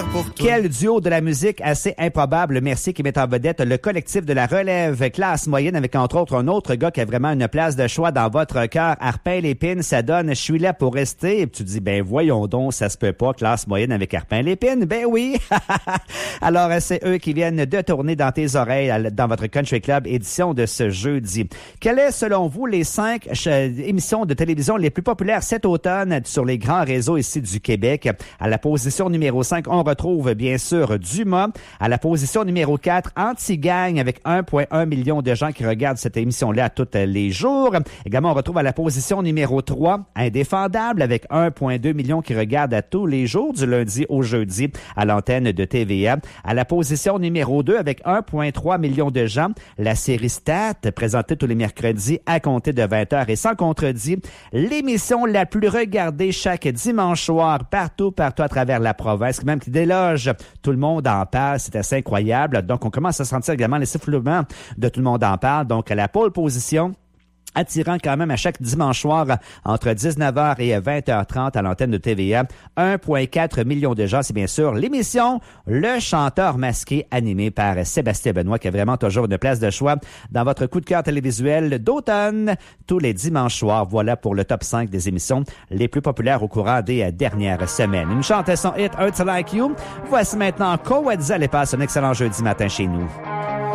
Quel duo de la musique assez improbable, merci, qui met en vedette le collectif de la relève classe moyenne avec entre autres un autre gars qui a vraiment une place de choix dans votre cœur. Arpin Lépine, ça donne « Je suis là pour rester ». Et puis tu dis, ben voyons donc, ça se peut pas, classe moyenne avec Arpin Lépine. Ben oui! Alors, c'est eux qui viennent de tourner dans tes oreilles dans votre Country Club édition de ce jeudi. Quelles est, selon vous, les 5 émissions de télévision les plus populaires cet automne sur les grands réseaux ici du Québec? À la position numéro 5, on retrouve bien sûr Dumas. À la position numéro 4, Anti-Gang avec 1,1 million de gens qui regardent cette émission-là tous les jours. Également, on retrouve à la position numéro 3, Indéfendable avec 1,2 million qui regardent à tous les jours du lundi au jeudi à l'antenne de TVA. À la position numéro 2 avec 1,3 million de gens, la série Stat présentée tous les mercredis à compter de 20h et sans contredit, l'émission la plus regardée chaque dimanche soir partout à travers la province, même qui déloge Tout le monde en parle, c'est assez incroyable. Donc, on commence à sentir également les sifflements de Tout le monde en parle. Donc, à la pole position, attirant quand même à chaque dimanche soir entre 19h et 20h30 à l'antenne de TVA. 1,4 million de gens, c'est bien sûr l'émission Le Chanteur Masqué, animé par Sébastien Benoît, qui a vraiment toujours une place de choix dans votre coup de cœur télévisuel d'automne tous les dimanches soirs. Voilà pour le top 5 des émissions les plus populaires au courant des dernières semaines. Une chanson hit, Hurts Like You. Voici maintenant Quetzalcoatl et passe un excellent jeudi matin chez nous.